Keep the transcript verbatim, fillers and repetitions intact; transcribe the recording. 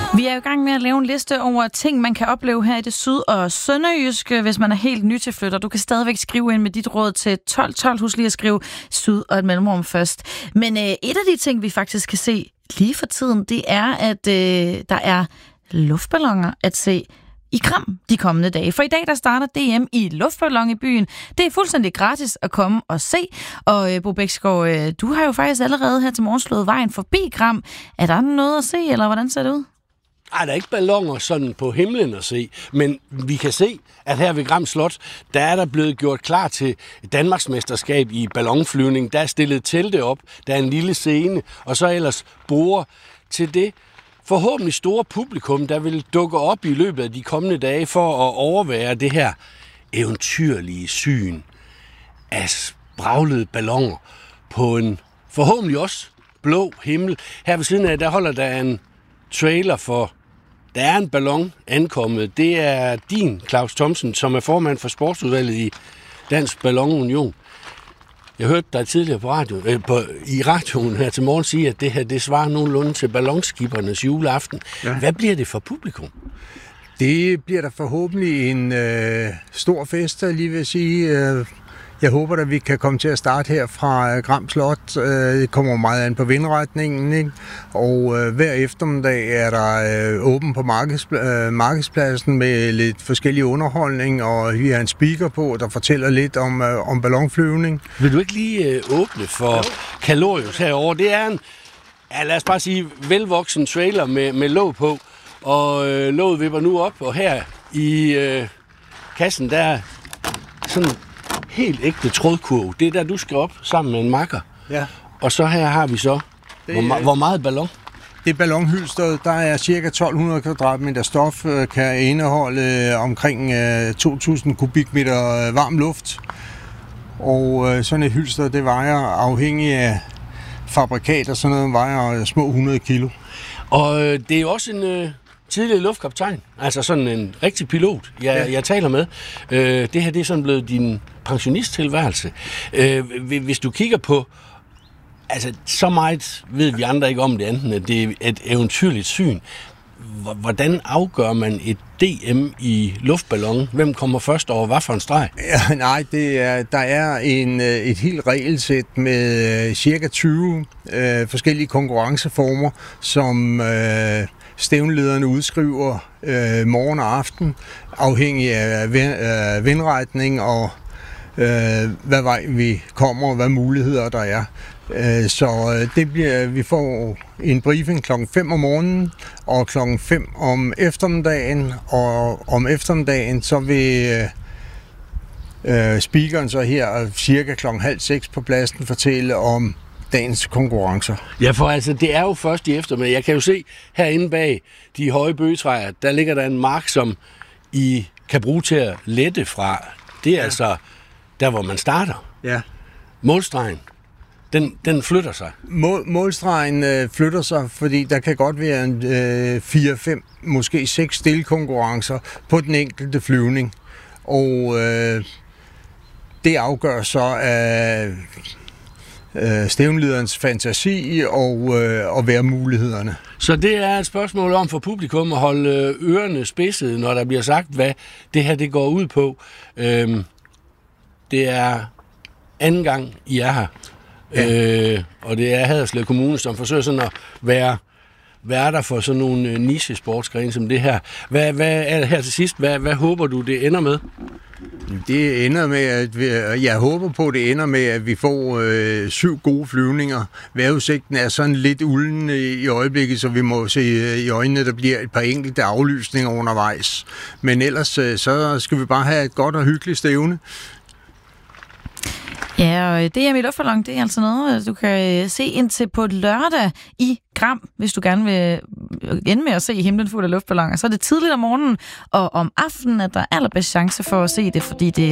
Vi er i gang med at lave en liste over ting, man kan opleve her i det syd- og sønderjyske, hvis man er helt nytilflytter. Du kan stadigvæk skrive ind med dit råd til tolv tolv. Husk lige at skrive syd og et mellemrum først. Men øh, et af de ting, vi faktisk kan se lige for tiden, det er, at øh, der er luftballoner at se i Gram de kommende dage. For i dag der starter D M i luftballon i byen. Det er fuldstændig gratis at komme og se. Og øh, Bo Bæksgaard, øh, du har jo faktisk allerede her til morgen slået vejen forbi Gram. Er der noget at se, eller hvordan ser det ud? Ej, der er ikke balloner sådan på himlen at se, men vi kan se, at her ved Gram Slot, der er der blevet gjort klar til Danmarksmesterskab i ballonflyvning. Der er stillet telte op, der er en lille scene, og så ellers bruger til det forhåbentlig store publikum, der vil dukke op i løbet af de kommende dage for at overvære det her eventyrlige syn af spraglede balloner på en forhåbentlig også blå himmel. Her ved siden af, der holder der en trailer for, der er en ballon ankommet. Det er din, Claus Thomsen, som er formand for sportsudvalget i Dansk Ballonunion. Jeg hørte dig tidligere på radio, øh, på, i radioen her til morgen sige, at det her det svarer nogenlunde til ballonskippernes juleaften. Ja. Hvad bliver det for publikum? Det bliver der forhåbentlig en øh, stor fest, lige vil sige. Øh, jeg håber, at vi kan komme til at starte her fra Gram Slot. Øh, det kommer meget an på vindretningen, ikke? Og øh, hver eftermiddag er der øh, åben på markeds, øh, markedspladsen med lidt forskellige underholdning, og vi har en speaker på, der fortæller lidt om, øh, om ballonflyvning. Vil du ikke lige øh, åbne for Kalorius herovre? Det er en, ja, lad os bare sige, velvoksen trailer med, med låg på, og øh, låget vipper nu op, og her i øh, kassen, der er sådan helt ægte trådkurv. Det er der, du skal op sammen med en makker. Ja. Og så her har vi så, det, hvor, ma- hvor meget ballon? Det er ballonhylstret. Der er cirka tolv hundrede kvadratmeter stof, kan indeholde omkring to tusind kubikmeter varm luft. Og sådan et hylster, det vejer afhængig af fabrikat og sådan noget, vejer små hundrede kilo. Og øh, det er jo også en øh, tidligere luftkaptajn, altså sådan en rigtig pilot, jeg, ja. jeg taler med. Øh, det her det er sådan blevet din pensionisttilværelse. Øh, hvis du kigger på, altså så meget ved vi andre ikke om det andet, at det er et eventyrligt syn. Hvordan afgør man et D M i luftballon? Hvem kommer først over hvad for en streg? Ja, nej, det er, der er en, et helt regelsæt med cirka tyve øh, forskellige konkurrenceformer, som øh, stævnlederne udskriver øh, morgen og aften, afhængig af vind, øh, vindretning og øh, hvad vej vi kommer og hvad muligheder der er. Så det bliver, vi får en briefing klokken fem om morgenen og klokken fem om eftermiddagen, og om eftermiddagen så vil øh, speakeren så her cirka klokken halv seks på pladsen fortælle om dagens konkurrencer. Ja, for altså det er jo først i eftermiddag. Jeg kan jo se herinde bag de høje bøgetræer, der ligger der en mark, som I kan bruge til at lette fra. Det er ja. altså der, hvor man starter. Ja. Målstregen. Den, den flytter sig. Mål, målstregen øh, flytter sig, fordi der kan godt være en øh, fire, fem, måske seks delkonkurrencer på den enkelte flyvning. Og øh, det afgør så af øh, stævnlederens fantasi og, øh, og væremulighederne. Så det er et spørgsmål om for publikum at holde ørerne spidset, når der bliver sagt, hvad det her det går ud på. Øhm, det er anden gang, I er her. Ja. Øh, og det er Haderslev Kommune, som forsøger sådan at være værter for sådan nogle øh, niche-sportsgrene som det her. Hvad, hvad er det her til sidst? Hvad, hvad håber du, det ender med? Det ender med, at vi, jeg håber på, det ender med, at vi får øh, syv gode flyvninger. Vejrudsigten er sådan lidt ulden i øjeblikket, så vi må se i øjnene, der bliver et par enkelte aflysninger undervejs. Men ellers øh, så skal vi bare have et godt og hyggeligt stævne. Ja, og D M i luftballon, det er altså noget, du kan se indtil på lørdag i Gram, hvis du gerne vil ende med at se himlen fuld af luftballoner. Så er det tidligt om morgenen, og om aftenen er der allerbedst chance for at se det, fordi det